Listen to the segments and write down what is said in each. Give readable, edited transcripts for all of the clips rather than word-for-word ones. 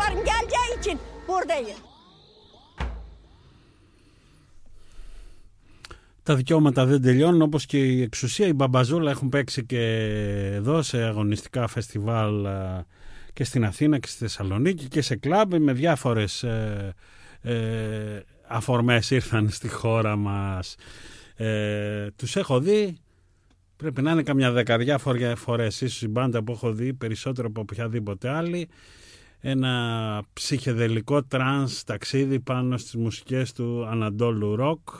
Çocukların geleceği için buradayım. Τα δικαιώματα δεν τελειώνουν, όπως και η εξουσία. Οι Μπαμπαζούλα έχουν παίξει και εδώ σε αγωνιστικά φεστιβάλ και στην Αθήνα και στη Θεσσαλονίκη και σε κλαμπ με διάφορες αφορμές ήρθαν στη χώρα μας. Τους έχω δει, πρέπει να είναι καμιά δεκαριά φορές, ίσως η μπάντα που έχω δει περισσότερο από οποιαδήποτε άλλη. Ένα ψυχεδελικό τρανς ταξίδι πάνω στις μουσικές του Ανατόλου Ροκ.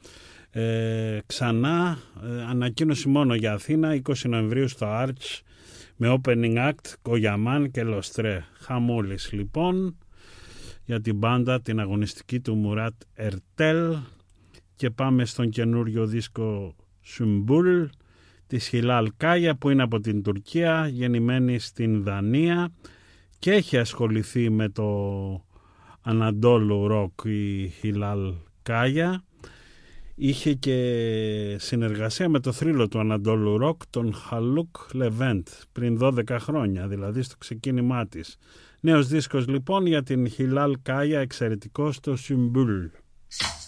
Ξανά ανακοίνωση μόνο για Αθήνα 20 Νοεμβρίου στο Arch με opening act Κογιαμάν και Λοστρέ. Χαμούλης λοιπόν για την μπάντα την αγωνιστική του Μουράτ Ερτέλ. Και πάμε στον καινούριο δίσκο Σουμπούλ της Χιλάλ Κάγια, που είναι από την Τουρκία, γεννημένη στην Δανία και έχει ασχοληθεί με το Ανατόλου Ροκ η Χιλάλ Κάγια. Είχε και συνεργασία με το θρύλο του Ανατόλου Ροκ, τον Χαλούκ Λεβέντ, πριν 12 χρόνια, δηλαδή στο ξεκίνημά της. Νέος δίσκος λοιπόν για την Χιλάλ Κάγια, εξαιρετικός, το Σουμπούλ.